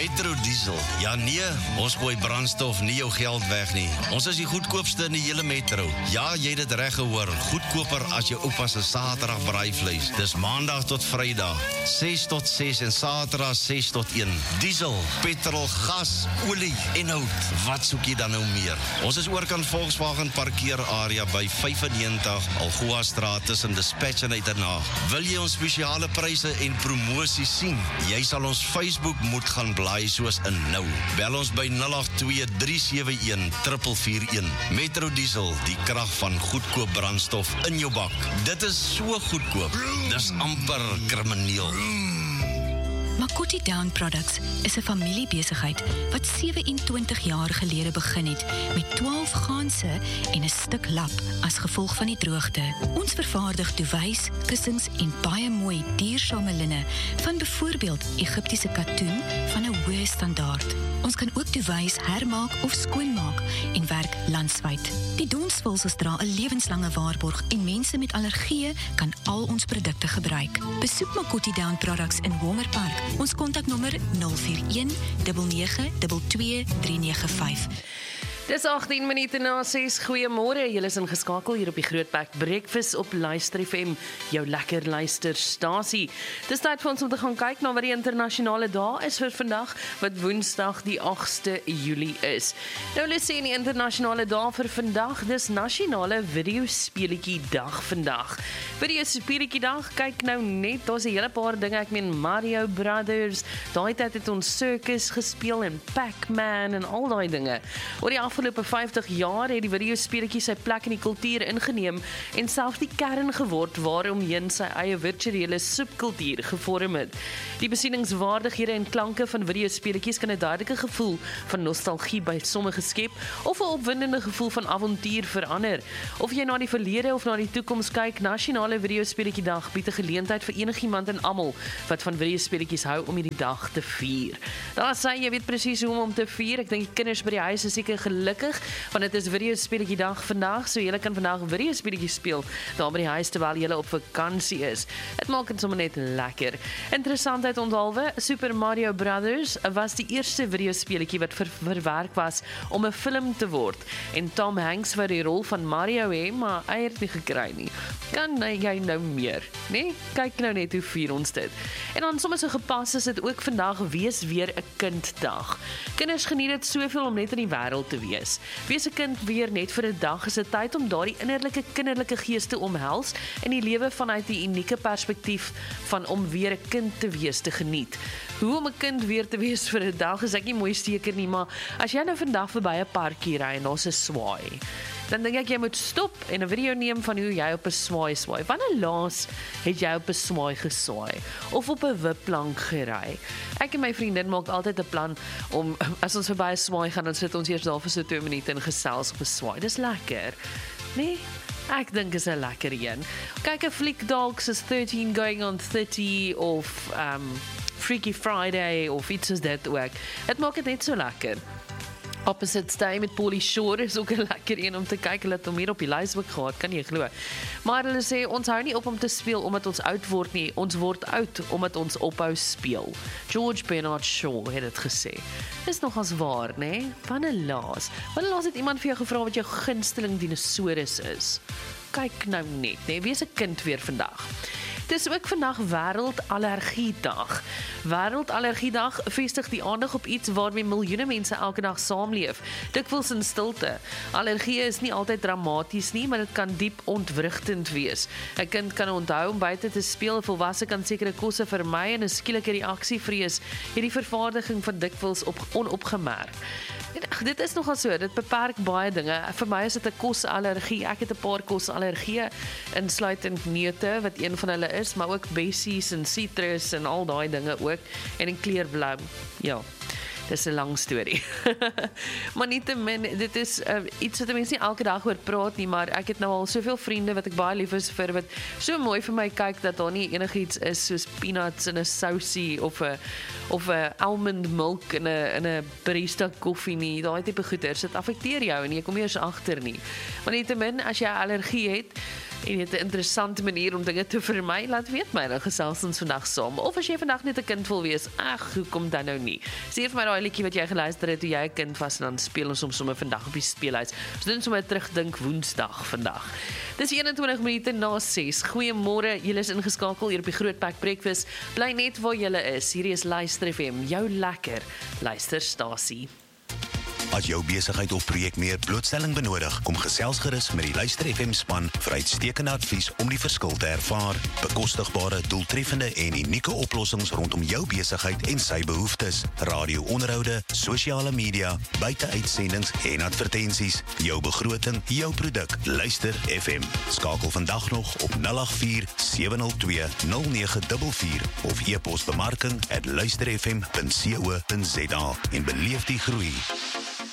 Metro Diesel. Ja nee, ons gooi brandstof nie jou geld weg nie. Ons is die goedkoopste in die hele Metro. Ja, jy het dit reg gehoor. Goedkoper as jou oupa se Saterdag braaivleis. Dis Maandag tot Vrydag, 6 tot 6 en Saterdag 6 tot 1. Diesel, petrol, gas, olie en hout. Wat soek jy dan nou meer? Ons is oorkant Volkswagen parkeerarea by 95 Algoa Straat tussen Dispatch en Uitenhaag. Wil jy ons spesiale pryse en promosies sien? Jy sal ons Facebook moet gaan blaai soos in nou. Bel ons by 082-371-441. Metro Diesel, die krag van goedkoop brandstof in jou bak. Dit is so goedkoop. Dis amper krimineel. Makoti Down Products is 'n familiebesigheid wat 27 jaar gelede begin het met 12 ganse en 'n stuk lap as gevolg van die droogte. Ons vervaardig duwys, kussings en baie mooi duursame linne van byvoorbeeld Egiptiese katoen van 'n hoë standaard. Ons kan ook duwys hermaak of skoonmaak en werk landwyd. Die donsvulsels dra 'n lewenslange waarborg en mense met allergieë kan al ons produkte gebruik. Besoek Makoti Down Products in Walmer Park. Ons kontaknommer 041 9922 395. Dis 18 minute na 6. Goeiemôre. Julle is ingeskakel hier op die Grootbek Breakfast op Luister FM, jou lekker luisterstasie. Dis tyd vir ons om te gaan kyk na wat die internasionale dag is vir vandag, wat Woensdag die 8ste Julie is. Nou hulle sê die internasionale dag vir vandag, dis nasionale videospeletjie dag vandag. Videospeletjie dag, kyk nou net, daar's 'n hele paar dinge, ek meen Mario Brothers, daai tyd het ons Circus gespeel en Pac-Man en al daai dinge. Oor die afgelope 50 jaar het die videospeletjie sy plek in die kultuur ingeneem en selfs die kern geword waaromheen sy eie virtuele subkultuur gevorm het. Die besieningswaardighede en klanke van videospeletjies kan 'n duidelike gevoel van nostalgie by sommige skep of 'n opwindende gevoel van avontuur verander. Of jy na die verlede of na die toekoms kyk, nasionale videospeletjie dag bied 'n geleentheid vir enigiemand en almal wat van videospeletjies hou om hierdie dag te vier. Daar sê jy weet presies hoe om te vier. Ek dink die kinders by die huis is seker gelukkig, want dit is videospeletjie dag vandag, so julle kan vandag videospeletjies speel daar by die huis terwyl julle op vakansie is. Dit maak dit sommer net lekker. Interessantheid onthalwe, Super Mario Brothers was die eerste videospeletjie wat verwerk was om 'n film te word. En Tom Hanks wou die rol van Mario hê, maar hy het nie gekry nie. Kan jy nou meer, nee? Kyk nou net hoe vier ons dit. En dan sommer so gepas is dit ook vandag wees weer 'n kinddag. Kinders geniet dit soveel om net in die wêreld te wees. Wees 'n kind weer net vir 'n dag is 'n tyd om daardie innerlike kinderlike gees te omhels en die lewe vanuit die unieke perspektief van om weer 'n kind te wees te geniet. Hoe om 'n kind weer te wees vir 'n dag is ek nie mooi steker nie, maar as jy nou vandag verby 'n parkie ry en daar's 'n swaai, dan dink ek jy moet stop en 'n video neem van hoe jy op 'n swaai swaai. Wanneer laas het jy op 'n swaai geswaai of op 'n wipplank gery? Ek en my vriendin maak altyd 'n plan om as ons verby 'n swaai gaan, dan sit ons eers daar vir so 2 minute en gesels op 'n swaai. Dis lekker. Nee? Ek dink is 'n lekker een. Kyk 'n fliek dalk soos 13 Going on 30 of Freaky Friday of iets soos dit ook. Dit maak dit net so lekker. Opposite Day met Pauly Shore is ook 'n lekker een om te kyk. Hulle het hom hier op die lys ook gehad, kan jy glo. Maar hulle sê ons hou nie op om te speel omdat ons oud word nie. Ons word oud omdat ons ophou speel. George Bernard Shaw het dit gesê. Dis nogals waar, né? Nee? Wanneer laas het iemand vir jou gevra wat jou gunsteling dinosaurus is? Kyk nou net, né? Wees 'n kind weer vandag. Dit is ook vandag Wêreldallergiedag. Wêreldallergiedag vestig die aandag op iets waarmee miljoene mense elke dag saamleef. Dikwels in stilte. Allergie is nie altyd dramaties nie, maar dit kan diep ontwrigtend wees. 'n Kind kan onthou om buite te speel, 'n volwasse kan sekere kosse vermy en 'n skielike reaksievrees het die vervaardiging van dikwels onopgemerk. Dit is nogal so, dit beperk baie dinge. Vir my is dit 'n kosallergie. Ek het 'n paar kosallergieë, insluitend neute wat een van hulle is, maar ook bessies en citrus en al daai dinge ook en in kleurblou. Ja. Dis 'n lang storie. Maar nietemin, dit is iets wat mense nie elke dag oor praat nie, maar ek het nou al soveel vriende wat ek baie lief is vir, wat so mooi vir my kyk dat daar nie enigiets is soos peanuts in 'n sousie of 'n of almond milk in 'n barista koffie nie. Daai tipe goeders, dit affekteer jou en jy kom eers agter nie. Maar nietemin, as jy 'n allergie het en jy het 'n interessante manier om dinge te vermy, laat weet my, dan gesels ons vandag saam. Of as jy vandag net 'n kind wil wees, hoekom dan nou nie? Stuur vir my daai liedjie wat jy geluister het toe jy 'n kind was, en dan speel ons hom sommer vandag op die speelhuis. Ons doen sommer terugdink Woensdag vandag. Dis 21 minute na 6. Goeiemôre, julle is ingeskakel hier op die Grootpak Breakfast. Bly net waar julle is. Hierdie is Luister FM, jou lekker luisterstasie. As jou besigheid of projek meer blootstelling benodig, kom gesels gerus met die Luister FM span vir uitstekende advies om die verskil te ervaar. Bekostigbare, doeltreffende en unieke oplossings rondom jou besigheid en sy behoeftes. Radio-onderhoude, sosiale media, buiteuitsendings en advertensies. Jou begroting, jou produk. Luister FM. Skakel vandag nog op 084-702-0944 of e-pos bemarking@luisterfm.co.za en beleef die groei.